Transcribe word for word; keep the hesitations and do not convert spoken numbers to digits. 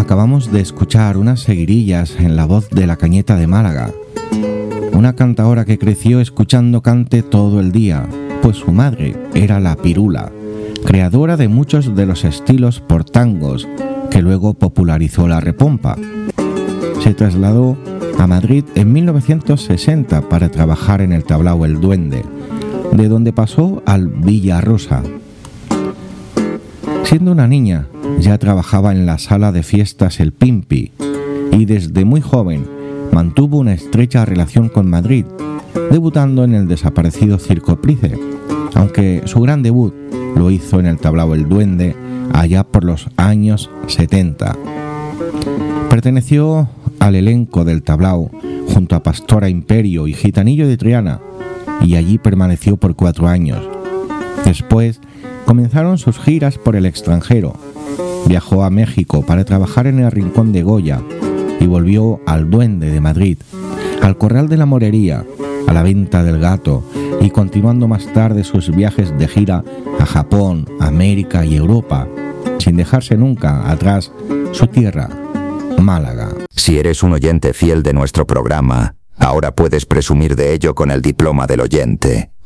Acabamos de escuchar unas seguirillas en la voz de la Cañeta de Málaga, una cantaora que creció escuchando cante todo el día, pues su madre era la Pirula, creadora de muchos de los estilos por tangos que luego popularizó la repompa. Se trasladó a Madrid en mil novecientos sesenta para trabajar en el tablao El Duende, de donde pasó al Villa Rosa. Siendo una niña, ya trabajaba en la sala de fiestas El Pimpi y desde muy joven mantuvo una estrecha relación con Madrid, debutando en el desaparecido Circo Price, aunque su gran debut lo hizo en el tablao El Duende allá por los años setenta. Perteneció al elenco del tablao junto a Pastora Imperio y Gitanillo de Triana, y allí permaneció por cuatro años. Después comenzaron sus giras por el extranjero. Viajó a México para trabajar en el Rincón de Goya y volvió al Duende de Madrid, al Corral de la Morería, a la Venta del Gato, y continuando más tarde sus viajes de gira a Japón, América y Europa, sin dejarse nunca atrás su tierra, Málaga. Si eres un oyente fiel de nuestro programa, ahora puedes presumir de ello con el diploma del oyente.